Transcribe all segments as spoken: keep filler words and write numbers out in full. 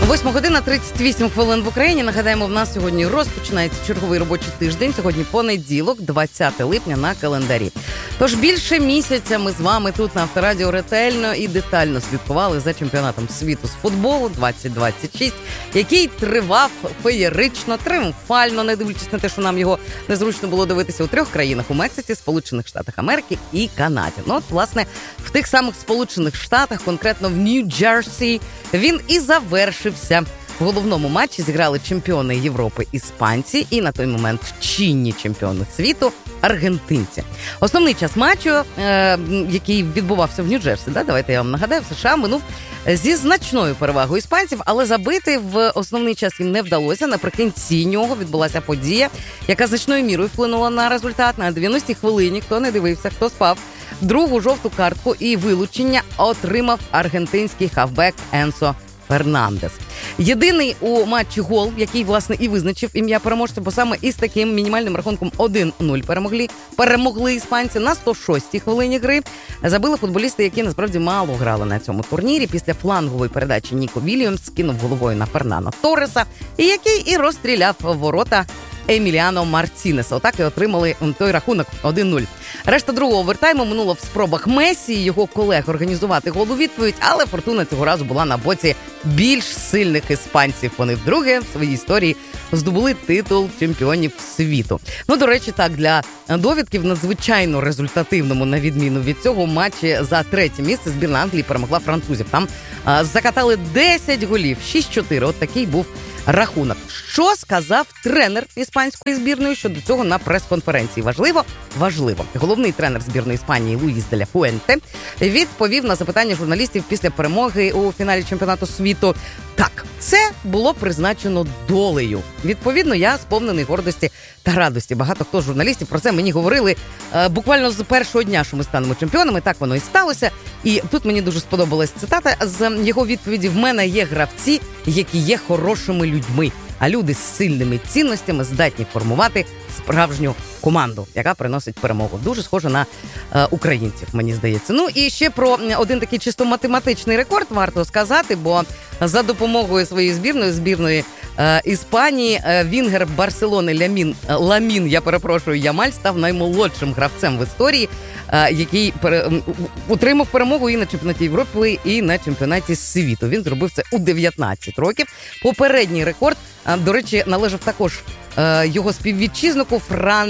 Восьма година, тридцять вісім хвилин в Україні. Нагадаємо, в нас сьогодні розпочинається черговий робочий тиждень. Сьогодні понеділок, двадцяте липня на календарі. Тож більше місяця ми з вами тут на Авторадіо ретельно і детально слідкували за чемпіонатом світу з футболу двадцять двадцять шість, який тривав феєрично, тріумфально, не дивлячись на те, що нам його незручно було дивитися у трьох країнах: у Мексиці, Сполучених Штатах Америки і Канаді. Ну от, власне, в тих самих Сполучених Штатах, конкретно в Нью-Джерсі, він і завершився. В головному матчі зіграли чемпіони Європи іспанці і на той момент чинні чемпіони світу аргентинці. Основний час матчу, е, який відбувався в Нью-Джерсі, да, давайте я вам нагадаю, в США минув зі значною перевагою іспанців, але забити в основний час їм не вдалося. Наприкінці нього відбулася подія, яка значною мірою вплинула на результат. На дев'яностій хвилині, хто не дивився, хто спав, другу жовту картку і вилучення отримав аргентинський хавбек Енсо Фернандес. Єдиний у матчі гол, який, власне, і визначив ім'я переможця, бо саме із таким мінімальним рахунком один нуль перемогли, перемогли іспанці на сто шостій хвилині гри. Забили футболісти, які насправді мало грали на цьому турнірі. Після флангової передачі Ніко Вільямс скинув головою на Фернана Торреса, і який і розстріляв ворота Еміліано Мартінеса. Отак і отримали той рахунок один нуль. Решта другого овертайму минула в спробах Месі і його колег організувати гол у відповідь, але фортуна цього разу була на боці більш сильних іспанців. Вони вдруге в своїй історії здобули титул чемпіонів світу. Ну, до речі, так, для довідки в надзвичайно результативному, на відміну від цього, матчі за третє місце збірна Англії перемогла французів. Там а, закатали десять голів, шість чотири. От такий був рахунок. Що сказав тренер іспанської збірної щодо цього на прес-конференції? Важливо? Важливо. Головний тренер збірної Іспанії Луїс де ля Фуенте відповів на запитання журналістів після перемоги у фіналі чемпіонату світу. Так, це було призначено долею. Відповідно, я сповнений гордості та радості. Багато хто з журналістів про це мені говорили е, буквально з першого дня, що ми станемо чемпіонами. Так воно і сталося. І тут мені дуже сподобалась цитата з його відповіді: «В мене є гравці, які є хорошими людьми, а люди з сильними цінностями здатні формувати справжню команду, яка приносить перемогу». Дуже схоже на е, українців, мені здається. Ну і ще про один такий чисто математичний рекорд варто сказати, бо за допомогою своєї збірної, збірної е, Іспанії, е, вінгер Барселони Лямін, е, Ламін, я перепрошую, Ямаль став наймолодшим гравцем в історії, е, який пере, отримав перемогу і на чемпіонаті Європи, і на чемпіонаті світу. Він зробив це у дев'ятнадцять років. Попередній рекорд, е, до речі, належав також е, його співвітчизнику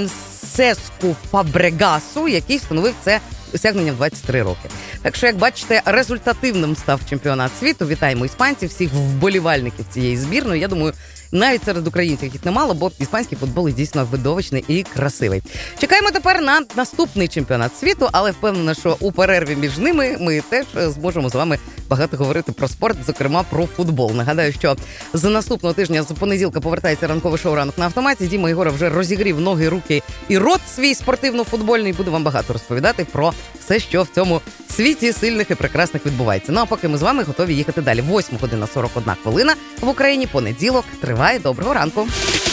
Францеску Фабрегасу, який встановив це досягнення в двадцять три роки. Так що, як бачите, результативним став чемпіонат світу. Вітаємо іспанців, всіх вболівальників цієї збірної. Я думаю, навіть серед українців їх немало, бо іспанський футбол дійсно видовищний і красивий. Чекаємо тепер на наступний чемпіонат світу, але впевнена, що у перерві між ними ми теж зможемо з вами багато говорити про спорт, зокрема про футбол. Нагадаю, що з наступного тижня, з понеділка, повертається ранкове шоу «Ранок на автоматі». Діма Єгоров вже розігрів ноги, руки і рот свій спортивно-футбольний. Буду вам багато розповідати про все, що в цьому світі сильних і прекрасних відбувається. Ну а поки ми з вами готові їхати далі. Восьма година сорок одна хвилина в Україні, понеділок, триває. Доброго ранку!